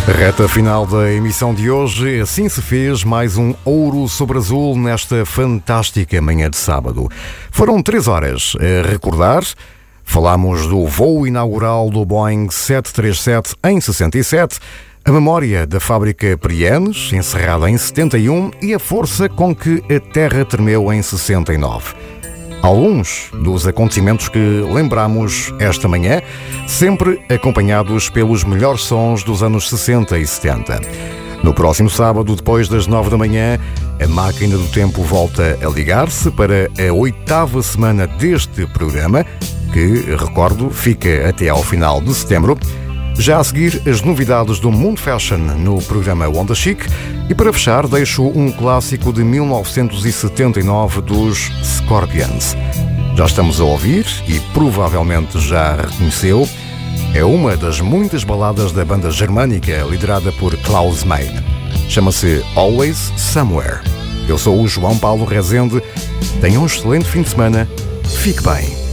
Reta final da emissão de hoje, assim se fez mais um ouro sobre azul nesta fantástica manhã de sábado. Foram 3 horas a recordar, falámos do voo inaugural do Boeing 737 em 67, a memória da fábrica Prienes, encerrada em 71, e a força com que a Terra tremeu em 69. Alguns dos acontecimentos que lembramos esta manhã, sempre acompanhados pelos melhores sons dos anos 60 e 70. No próximo sábado, depois das 9 da manhã, a máquina do tempo volta a ligar-se para a 8ª semana deste programa, que, recordo, fica até ao final de setembro. Já a seguir, as novidades do mundo fashion no programa Onda Chic, e para fechar deixo um clássico de 1979 dos Scorpions. Já estamos a ouvir e provavelmente já reconheceu, é uma das muitas baladas da banda germânica liderada por Klaus Meine. Chama-se Always Somewhere. Eu sou o João Paulo Rezende. Tenha um excelente fim de semana. Fique bem.